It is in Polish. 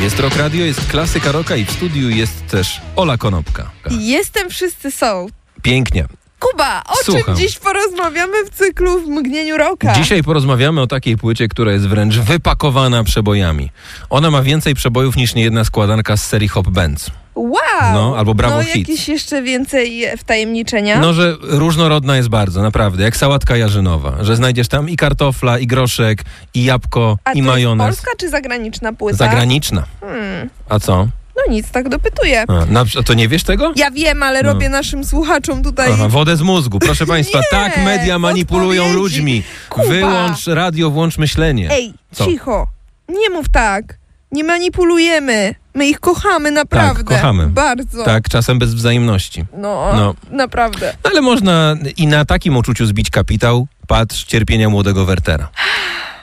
Jest Rock Radio, jest klasyka rocka i w studiu jest też Ola Konopka. Jestem, wszyscy są. Pięknie. Kuba, o czym dziś porozmawiamy w cyklu W mgnieniu rocka? Dzisiaj porozmawiamy o takiej płycie, która jest wręcz wypakowana przebojami. Ona ma więcej przebojów niż niejedna składanka z serii Hop Bands. Wow! No, albo Bravo Hits. Jakieś jeszcze więcej wtajemniczenia? No, że różnorodna jest bardzo, naprawdę, jak sałatka jarzynowa. Że znajdziesz tam i kartofla, i groszek, i jabłko, i majonez. A to jest polska czy zagraniczna płyta? Zagraniczna. A co? No nic, tak dopytuję. A to nie wiesz tego? Ja wiem, ale robię naszym słuchaczom tutaj... wodę z mózgu. Proszę państwa, tak media manipulują ludźmi. Kuba. Wyłącz radio, włącz myślenie. Ej, Co? cicho. Nie mów tak. Nie manipulujemy. My ich kochamy naprawdę. Tak, kochamy. Bardzo. Tak, czasem bez wzajemności. No, naprawdę. Ale można i na takim uczuciu zbić kapitał. Patrz, cierpienia młodego Wertera.